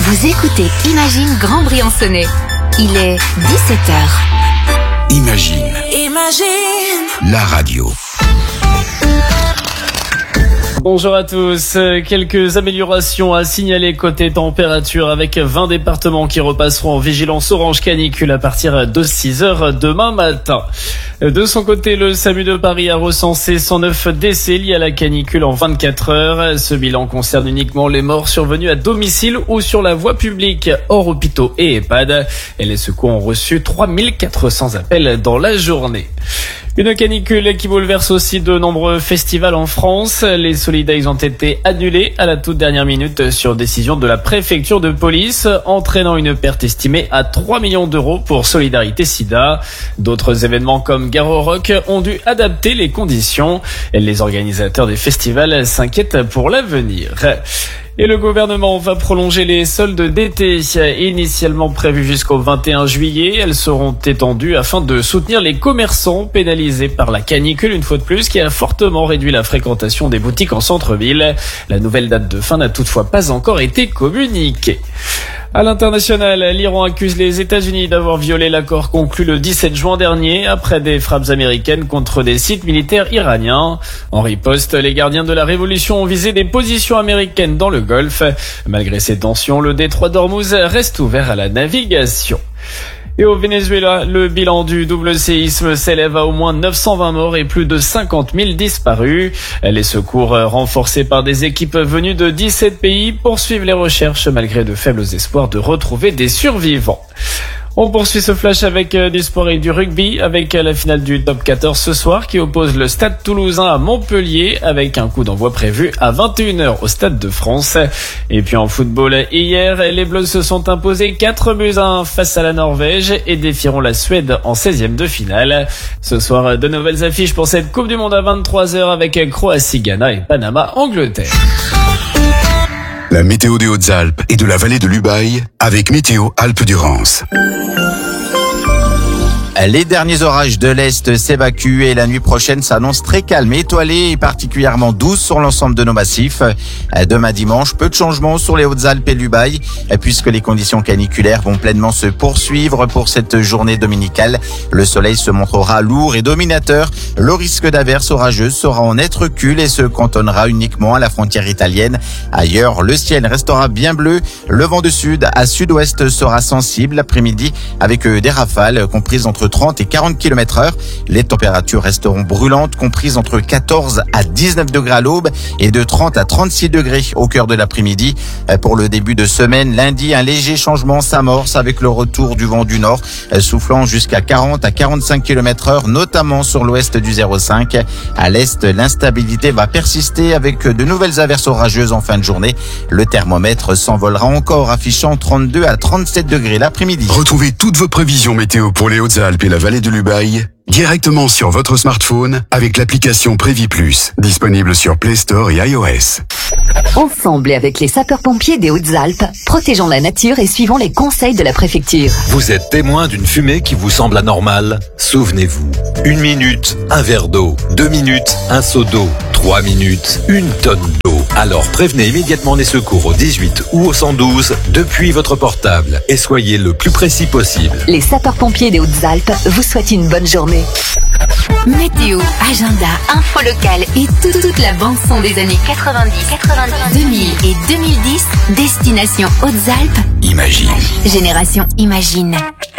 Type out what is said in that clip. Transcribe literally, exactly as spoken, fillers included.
Vous écoutez Imagine Grand Briançonnais. Il est dix-sept heures. Imagine. Imagine. La radio. Bonjour à tous. Quelques améliorations à signaler côté température avec vingt départements qui repasseront en vigilance orange canicule à partir de six heures demain matin. De son côté, le SAMU de Paris a recensé cent neuf décès liés à la canicule en vingt-quatre heures. Ce bilan concerne uniquement les morts survenus à domicile ou sur la voie publique, hors hôpitaux et EHPAD. Et les secours ont reçu trois mille quatre cents appels dans la journée. Une canicule qui bouleverse aussi de nombreux festivals en France. Les Solidays ont été annulés à la toute dernière minute sur décision de la préfecture de police, entraînant une perte estimée à trois millions d'euros pour Solidarité Sida. D'autres événements comme Garo Rock ont dû adapter les conditions. Les organisateurs des festivals s'inquiètent pour l'avenir. Et le gouvernement va prolonger les soldes d'été. Initialement prévues jusqu'au vingt et un juillet, elles seront étendues afin de soutenir les commerçants pénalisés par la canicule, une fois de plus, qui a fortement réduit la fréquentation des boutiques en centre-ville. La nouvelle date de fin n'a toutefois pas encore été communiquée. À l'international, l'Iran accuse les États-Unis d'avoir violé l'accord conclu le dix-sept juin dernier après des frappes américaines contre des sites militaires iraniens. En riposte, les gardiens de la révolution ont visé des positions américaines dans le Golfe. Malgré ces tensions, le détroit d'Ormuz reste ouvert à la navigation. Et au Venezuela, le bilan du double séisme s'élève à au moins neuf cent vingt morts et plus de cinquante mille disparus. Les secours renforcés par des équipes venues de dix-sept pays poursuivent les recherches malgré de faibles espoirs de retrouver des survivants. On poursuit ce flash avec du sport et du rugby avec la finale du top quatorze ce soir qui oppose le Stade Toulousain à Montpellier avec un coup d'envoi prévu à vingt et une heures au Stade de France. Et puis en football, hier, les Bleus se sont imposés quatre buts à un face à la Norvège et défieront la Suède en seizième de finale. Ce soir, de nouvelles affiches pour cette Coupe du Monde à vingt-trois heures avec Croatie, Ghana et Panama, Angleterre. La météo des Hautes-Alpes et de la vallée de l'Ubaye avec Météo Alpes-Durance. Les derniers orages de l'Est s'évacuent et la nuit prochaine s'annonce très calme, étoilée et particulièrement douce sur l'ensemble de nos massifs. Demain dimanche, peu de changements sur les Hautes-Alpes et l'Ubaye puisque les conditions caniculaires vont pleinement se poursuivre pour cette journée dominicale. Le soleil se montrera lourd et dominateur. Le risque d'averses orageuses sera en net recul et se cantonnera uniquement à la frontière italienne. Ailleurs, le ciel restera bien bleu. Le vent de sud à sud-ouest sera sensible l'après-midi avec des rafales comprises entre trente et quarante kilomètres heure. Les températures resteront brûlantes, comprises entre quatorze à dix-neuf degrés à l'aube et de trente à trente-six degrés au cœur de l'après-midi. Pour le début de semaine, lundi, un léger changement s'amorce avec le retour du vent du nord, soufflant jusqu'à quarante à quarante-cinq kilomètres heure, notamment sur l'ouest du zéro cinq. À l'est, l'instabilité va persister avec de nouvelles averses orageuses en fin de journée. Le thermomètre s'envolera encore, affichant trente-deux à trente-sept degrés l'après-midi. Retrouvez toutes vos prévisions météo pour les Hautes-Alpes et la vallée de l'Ubaye directement sur votre smartphone avec l'application Prévi Plus, disponible sur Play Store et iOS. Ensemble et avec les sapeurs-pompiers des Hautes-Alpes, protégeons la nature et suivons les conseils de la préfecture. Vous êtes témoin d'une fumée qui vous semble anormale? Souvenez-vous, une minute, un verre d'eau, deux minutes, un seau d'eau, trois minutes, une tonne d'eau. Alors prévenez immédiatement les secours au dix-huit ou au cent douze depuis votre portable et soyez le plus précis possible. Les sapeurs-pompiers des Hautes-Alpes vous souhaitent une bonne journée. Météo, agenda, info locale et tout- toute la bande-son des années quatre-vingt-dix, quatre-vingt-dix, deux mille et deux mille dix, destination Hautes-Alpes, Imagine. Génération Imagine.